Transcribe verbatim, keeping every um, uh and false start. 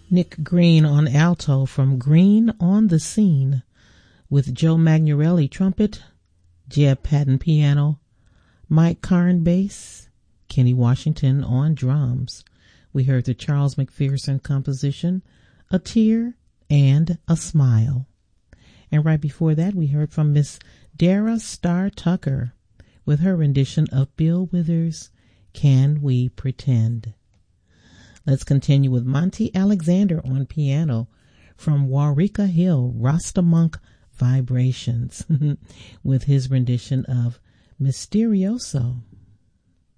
Nick Green on alto from Green on the Scene, with Joe Magnarelli trumpet, Jeb Patton piano, Mike Karn bass, Kenny Washington on drums. We heard the Charles McPherson composition, A Tear and a Smile. And right before that, we heard from Miss Dara Starr Tucker with her rendition of Bill Withers' Can We Pretend. Let's continue with Monty Alexander on piano from Warika Hill, Rasta Monk Vibrations with his rendition of Mysterioso.